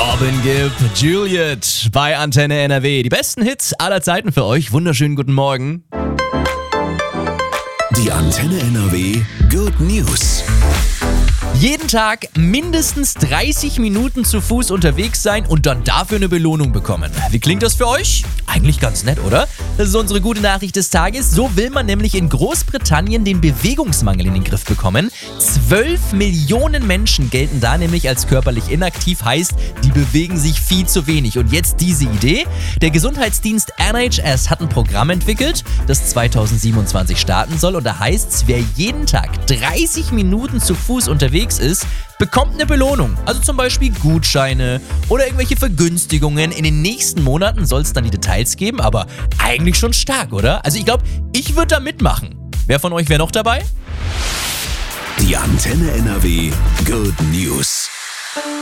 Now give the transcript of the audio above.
Robin Gibb, Juliet bei Antenne NRW. Die besten Hits aller Zeiten für euch. Wunderschönen guten Morgen. Die Antenne NRW Good News. Jeden Tag mindestens 30 Minuten zu Fuß unterwegs sein und dann dafür eine Belohnung bekommen. Wie klingt das für euch? Eigentlich ganz nett, oder? Das ist unsere gute Nachricht des Tages. So will man nämlich in Großbritannien den Bewegungsmangel in den Griff bekommen. 12 Millionen Menschen gelten da nämlich als körperlich inaktiv, heißt, die bewegen sich viel zu wenig. Und jetzt diese Idee. Der Gesundheitsdienst NHS hat ein Programm entwickelt, das 2027 starten soll. Und da heißt, wer jeden Tag 30 Minuten zu Fuß unterwegs ist, bekommt eine Belohnung. Also zum Beispiel Gutscheine oder irgendwelche Vergünstigungen. In den nächsten Monaten soll es dann die Details geben, aber eigentlich schon stark, oder? Also ich glaube, ich würde da mitmachen. Wer von euch wäre noch dabei? Die Antenne NRW Good News.